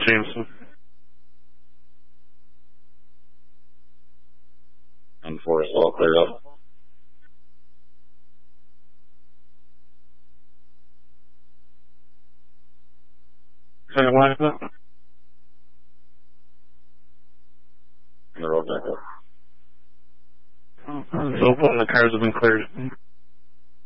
Jameson. And Forest all cleared up. Second line up. And the road back up. It's open. The cars have been cleared.